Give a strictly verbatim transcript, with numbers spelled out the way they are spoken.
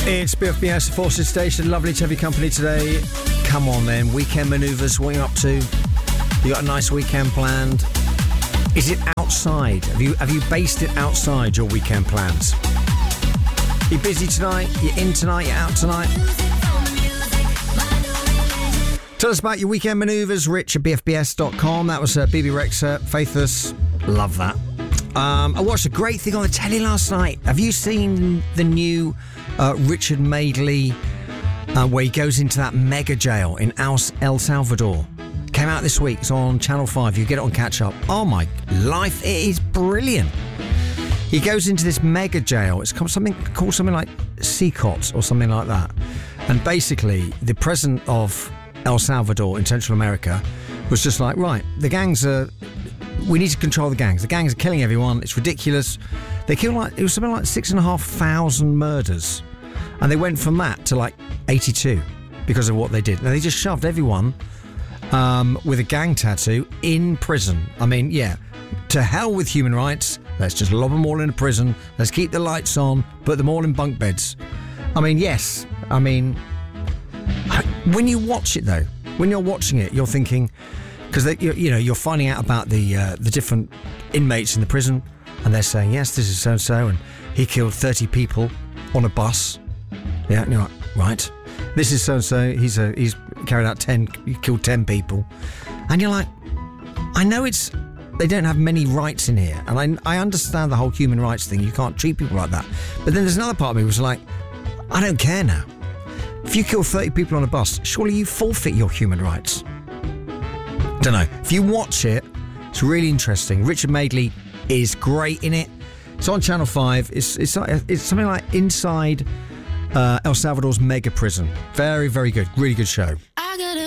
It's B F B S Forces Station. Lovely to have your company today. Come on then, weekend manoeuvres, what are you up to? You got a nice weekend planned? Is it outside? Have you have you based it outside, your weekend plans? You busy tonight? You in tonight? You out tonight? Tell us about your weekend manoeuvres, rich at b f b s dot com. That was uh, B B Rexa, Faithless. Love that. Um, I watched a great thing on the telly last night. Have you seen the new uh, Richard Madeley, uh, where he goes into that mega jail in El Salvador? Came out this week. It's on Channel five. You get it on catch up. Oh my life, it is brilliant. He goes into this mega jail. It's called something called something like Secot or something like that. And basically, the president of El Salvador in Central America was just like, right, the gangs are... We need to control the gangs. The gangs are killing everyone. It's ridiculous. They killed like... It was something like six and a half thousand murders. And they went from that to like eighty-two because of what they did. Now, they just shoved everyone um, with a gang tattoo in prison. I mean, yeah, to hell with human rights. Let's just lob them all in a prison. Let's keep the lights on. Put them all in bunk beds. I mean, yes. I mean... When you watch it, though, when you're watching it, you're thinking... Because, you know, you're finding out about the uh, the different inmates in the prison, and they're saying, yes, this is so-and-so, and he killed thirty people on a bus. Yeah, you're like, right. This is so-and-so, he's a, he's carried out ten, he killed ten people. And you're like, I know it's... They don't have many rights in here, and I, I understand the whole human rights thing. You can't treat people like that. But then there's another part of me was like, I don't care now. If you kill thirty people on a bus, surely you forfeit your human rights. Don't know. If you watch it, it's really interesting. Richard Madeley is great in it. It's on Channel five. It's it's it's something like inside uh, El Salvador's mega prison. Very, very good. Really good show. I got a